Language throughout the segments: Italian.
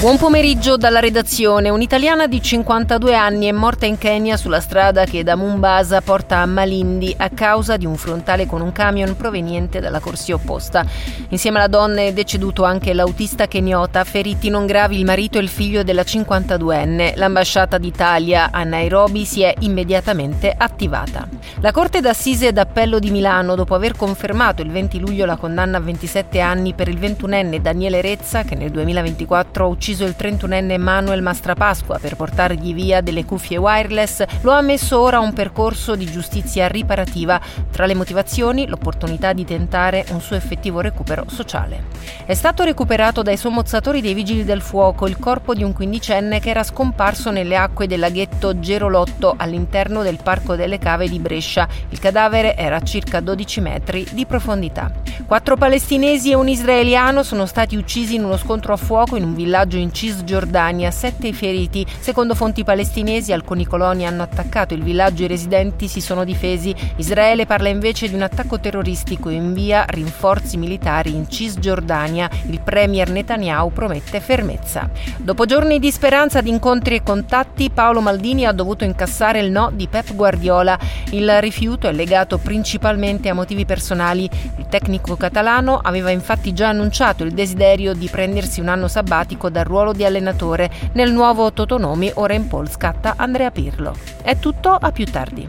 Buon pomeriggio dalla redazione. Un'italiana di 52 anni è morta in Kenya sulla strada che da Mombasa porta a Malindi a causa di un frontale con un camion proveniente dalla corsia opposta. Insieme alla donna è deceduto anche l'autista keniota, feriti non gravi il marito e il figlio della 52enne. L'ambasciata d'Italia a Nairobi si è immediatamente attivata. La Corte d'Assise d'Appello di Milano, dopo aver confermato il 20 luglio la condanna a 27 anni per il 21enne Daniele Rezza, che nel 2024 ha ucciso il 31enne Manuel Mastrapasqua per portargli via delle cuffie wireless, lo ha ammesso ora a un percorso di giustizia riparativa. Tra le motivazioni, l'opportunità di tentare un suo effettivo recupero sociale. È stato recuperato dai sommozzatori dei Vigili del Fuoco il corpo di un quindicenne che era scomparso nelle acque del laghetto Gerolotto all'interno del Parco delle Cave di Brescia. Il cadavere era a circa 12 metri di profondità. 4 palestinesi e un israeliano sono stati uccisi in uno scontro a fuoco in un villaggio in Cisgiordania, 7 i feriti. Secondo fonti palestinesi, alcuni coloni hanno attaccato il villaggio e i residenti si sono difesi. Israele parla invece di un attacco terroristico e invia rinforzi militari in Cisgiordania. Il premier Netanyahu promette fermezza. Dopo giorni di speranza, di incontri e contatti, Paolo Maldini ha dovuto incassare il no di Pep Guardiola. Il rifiuto è legato principalmente a motivi personali. Il tecnico catalano aveva infatti già annunciato il desiderio di prendersi un anno sabbatico dal ruolo di allenatore. Nel nuovo Totonomi ora in pole scatta Andrea Pirlo. È tutto, a più tardi.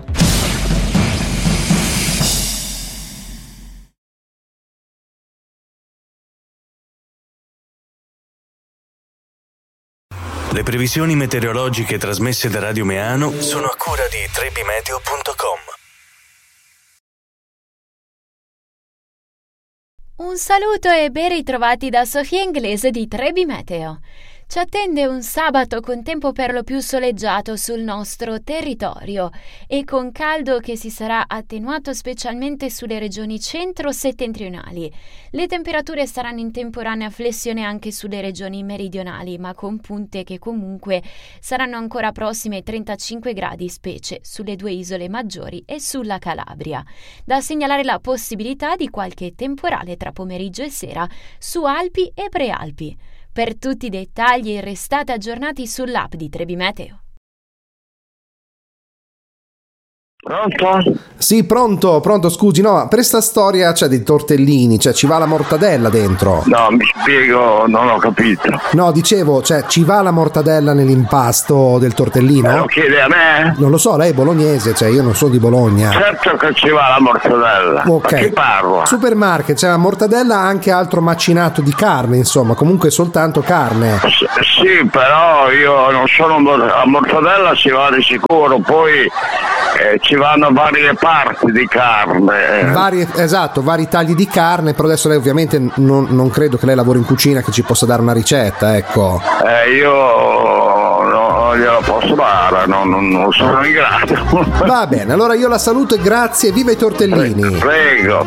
Le previsioni meteorologiche trasmesse da Radio Meano sono a cura di trebimeteo.com. Un saluto e ben ritrovati da Sofia Inglese di Trebi Meteo. Ci attende un sabato con tempo per lo più soleggiato sul nostro territorio e con caldo che si sarà attenuato specialmente sulle regioni centro-settentrionali. Le temperature saranno in temporanea flessione anche sulle regioni meridionali, ma con punte che comunque saranno ancora prossime ai 35 gradi, specie sulle 2 isole maggiori e sulla Calabria. Da segnalare la possibilità di qualche temporale tra pomeriggio e sera su Alpi e Prealpi. Per tutti i dettagli restate aggiornati sull'app di Trebi Meteo. Pronto? Sì, pronto, scusi, no, per sta storia c'è dei tortellini, cioè ci va la mortadella dentro. No, mi spiego, non ho capito. No, dicevo, cioè ci va la mortadella nell'impasto del tortellino? Lo chiede a me? Non lo so, lei è bolognese, cioè io non sono di Bologna. Certo che ci va la mortadella. Ok. Ma chi parla? Supermarket, c'è la mortadella, anche altro macinato di carne, insomma, comunque soltanto carne. Sì, però io non sono a mortadella, ci va di sicuro, poi ci vanno varie parti di carne. Vari tagli di carne, però adesso lei ovviamente non credo che lei lavori in cucina che ci possa dare una ricetta, ecco. Io non glielo posso dare, non sono in grado. Va bene, allora io la saluto e grazie, viva i tortellini. Prego.